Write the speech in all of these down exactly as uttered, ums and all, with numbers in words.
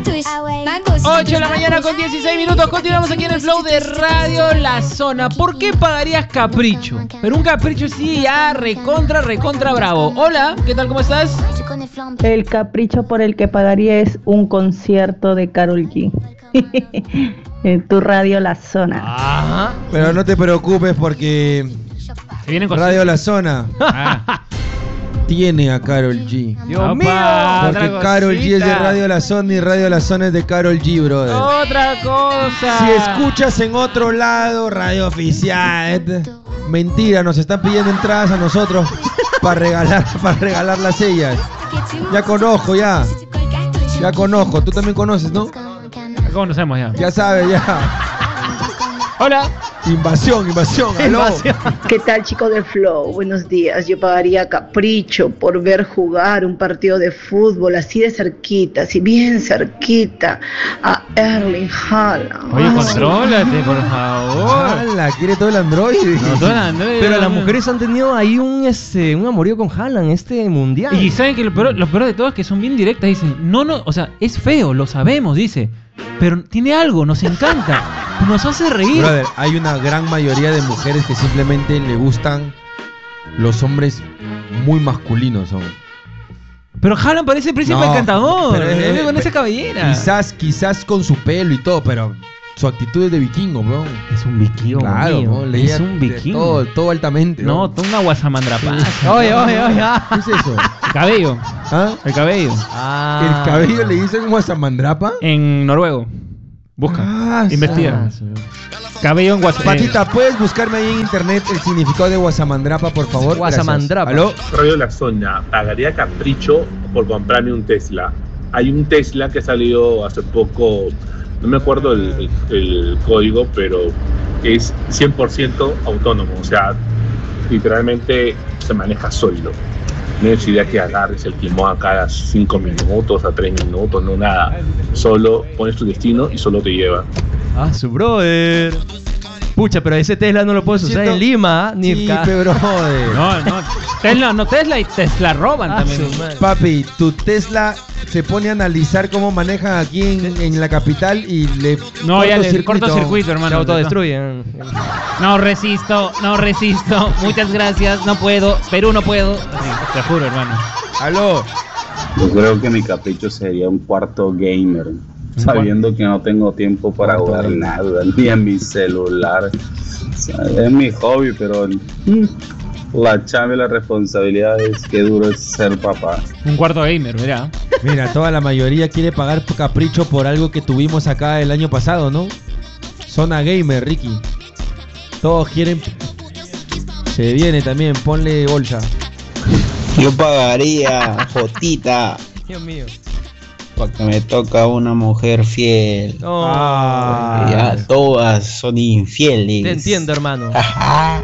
ocho de la mañana con dieciséis minutos. Continuamos aquí en el flow de Radio La Zona. ¿Por qué pagarías capricho? Pero un capricho sí, ya recontra, recontra bravo. Hola, ¿qué tal? ¿Cómo estás? El capricho por el que pagaría es un concierto de Karol G. En tu Radio La Zona. Ajá. Pero no te preocupes porque Se vienen con Radio La Zona Ah. tiene a Karol G. Dios Opa, mío. Porque Karol G es de Radio La Zona y Radio La Zona es de Karol G, brother. Otra cosa. Si escuchas en otro lado, Radio Oficial, mentira, nos están pidiendo entradas a nosotros para regalar, para regalar las ellas. Ya conozco, ya. Ya conozco, tú también conoces, ¿no? Conocemos ya. Ya sabes, ya. Hola. Invasión, invasión, aló. Invasión. ¿Qué tal, chicos del Flow? Buenos días. Yo pagaría capricho por ver jugar un partido de fútbol así de cerquita, así bien cerquita, a Erling Haaland. Oye, Ay, contrólate, por favor. ¡Hala! ¿Quiere todo el Android? No, todo el Android, Pero las no. mujeres han tenido ahí un este un amorío con Haaland este mundial. Y saben que lo peor, lo peor de todo es que son bien directas. Dicen, no, no, o sea, es feo, lo sabemos, dice. Pero tiene algo, nos encanta. Nos hace reír. Brother, hay una gran mayoría de mujeres que simplemente le gustan los hombres muy masculinos. Son. Pero Haaland parece príncipe No, encantador. pero es- Él con esa cabellera. Quizás, quizás con su pelo y todo, pero su actitud es de vikingo, bro. Es un vikingo, Claro, mío. ¿no? Leía Es un de vikingo. Todo, todo altamente. No, toda una guasamandrapaz. Oye, oye, oye. ah. ¿Qué es eso? El cabello. ¿Ah? El cabello. Ah. ¿El cabello le dicen guasamandrapa? En noruego. Busca. Ah, Investiga. sí. Cabello en guasa. Patita, ¿puedes buscarme ahí en internet el significado de guasamandrapa, por favor? Guasamandrapa. Gracias. ¿Aló? Radio La Zona, pagaría capricho por comprarme un Tesla. Hay un Tesla que ha salido hace poco, no me acuerdo el, el- el código, pero es cien por ciento autónomo, o sea, literalmente se maneja solo. No es idea que agarres el timón a cada cinco minutos, a tres minutos, no nada. Solo pones tu destino y solo te lleva. Ah, su brother. Pucha, pero ese Tesla no lo puedes usar Siento- en Lima, ni Sí, acá. pe, brother. No, no. Tesla, no Tesla y Tesla roban Ah, también. su madre. Papi, tu Tesla se pone a analizar cómo manejan aquí en, en la capital y le No, ya le cortocircuito. cortocircuito, Se hermano. autodestruyen. No resisto, no resisto. Muchas gracias, no puedo. Perú no puedo. Así, te juro, hermano. Aló. Yo creo que mi capricho sería un cuarto gamer, sabiendo que no tengo tiempo para Cuarto jugar gamer. nada, ni en mi celular. O sea, es mi hobby, pero mm, la chamba y la responsabilidad es que duro es ser papá. Un cuarto gamer, mira. Mira, toda la mayoría quiere pagar capricho por algo que tuvimos acá el año pasado, ¿no? Zona gamer, Ricky. Todos quieren. Se viene también, ponle bolsa. Yo pagaría, Jotita, Dios mío. porque me toca una mujer fiel. No. Ah. Ya todas son infieles. Te entiendo, hermano. Ajá.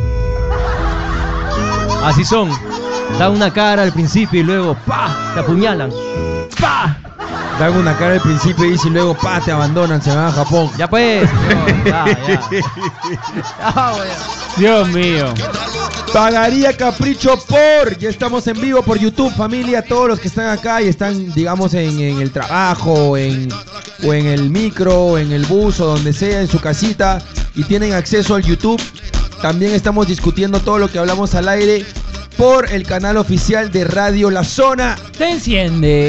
Así son. Dan una cara al principio y luego ¡pa! Te apuñalan. ¡Pa! Dan una cara al principio y luego pa, te abandonan, se van a Japón. Ya pues. No, ya, ya. Ah, bueno. Dios mío. Pagaría capricho por. Ya estamos en vivo por YouTube, familia. Todos los que están acá y están, digamos, en, en el trabajo, en, o en el micro, en el bus o donde sea, en su casita y tienen acceso al YouTube. También estamos discutiendo todo lo que hablamos al aire por el canal oficial de Radio La Zona. Te enciende.